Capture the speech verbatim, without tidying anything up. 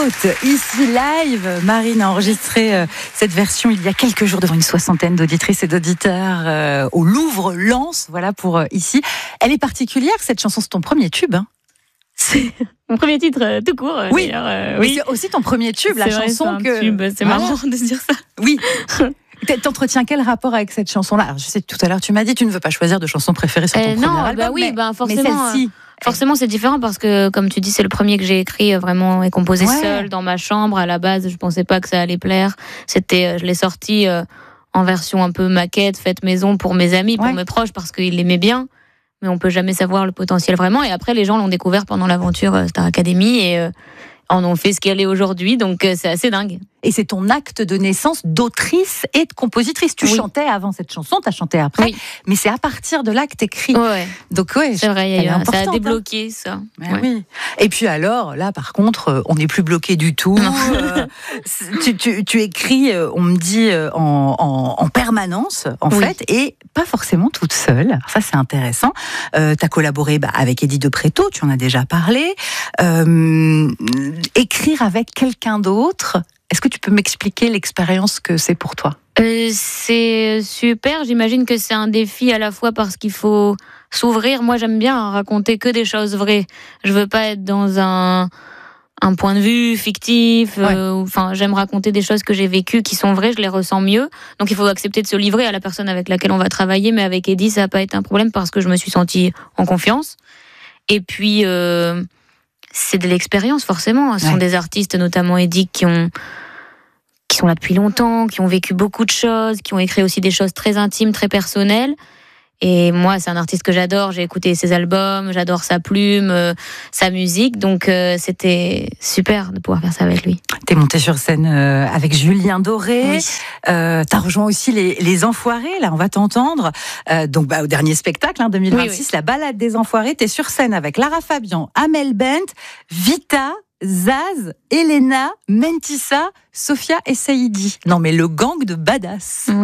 écoute, ici live, Marine a enregistré euh, cette version il y a quelques jours devant une soixantaine d'auditrices et d'auditeurs euh, au Louvre-Lens, voilà pour euh, ici. Elle est particulière, cette chanson, c'est ton premier tube, hein? C'est mon premier titre euh, tout court. Oui, d'ailleurs, euh, mais oui. c'est aussi ton premier tube, la c'est vrai, chanson c'est que... un tube, c'est marrant de se dire ça. Oui. T'entretiens quel rapport avec cette chanson-là? Alors, je sais, tout à l'heure, tu m'as dit tu ne veux pas choisir de chanson préférée sur ton Euh, premier non, album, bah oui, mais, bah forcément. mais celle-ci... euh, Forcément, c'est différent parce que, comme tu dis, c'est le premier que j'ai écrit euh, vraiment et composé Ouais. seul dans ma chambre. À la base, je pensais pas que ça allait plaire. C'était, euh, je l'ai sorti euh, en version un peu maquette, faite maison pour mes amis, pour Ouais. mes proches, parce qu'ils l'aimaient bien. Mais on peut jamais savoir le potentiel vraiment. Et après, les gens l'ont découvert pendant l'aventure euh, Star Academy et euh, en ont fait ce qu'elle est aujourd'hui. Donc, euh, c'est assez dingue. Et c'est ton acte de naissance d'autrice et de compositrice. Tu Oui. chantais avant cette chanson, tu as chanté après, Oui. mais c'est à partir de là que t'écris. Ouais, Donc ouais, c'est vrai. Il y a elle eu est un- ça a importante, débloqué ça. hein. Ben Ouais. oui. Et puis alors, là par contre, euh, on n'est plus bloqué du tout. Non. Euh, c'est- tu, tu, tu écris, euh, on me dit, euh, en, en, en permanence, en Oui. fait, et pas forcément toute seule. Alors ça, c'est intéressant. Euh, tu as collaboré bah, avec Eddie de Pretto, tu en as déjà parlé. Euh, écrire avec quelqu'un d'autre, est-ce que tu peux m'expliquer l'expérience que c'est pour toi? Euh, c'est super. J'imagine que c'est un défi à la fois parce qu'il faut s'ouvrir. Moi, j'aime bien raconter que des choses vraies. Je veux pas être dans un un point de vue fictif. Ouais. euh, Enfin, j'aime raconter des choses que j'ai vécues qui sont vraies. Je les ressens mieux. Donc, il faut accepter de se livrer à la personne avec laquelle on va travailler. Mais avec Eddie, ça n'a pas été un problème parce que je me suis sentie en confiance. Et puis, euh, c'est de l'expérience forcément. Ce sont Ouais. des artistes, notamment Eddie, qui ont qui sont là depuis longtemps, qui ont vécu beaucoup de choses, qui ont écrit aussi des choses très intimes, très personnelles. Et moi, c'est un artiste que j'adore. J'ai écouté ses albums, j'adore sa plume, euh, sa musique. Donc, euh, c'était super de pouvoir faire ça avec lui. T'es monté sur scène euh, avec Julien Doré. Oui. Euh, T'as rejoint aussi les, les Enfoirés. Là, on va t'entendre. Euh, donc, bah, au dernier spectacle, hein, deux mille vingt-six, Oui, oui. la balade des Enfoirés. T'es sur scène avec Lara Fabian, Amel Bent, Vita, Zaz, Elena, Mentissa, Sophia et Saïdi. Non, mais le gang de badass.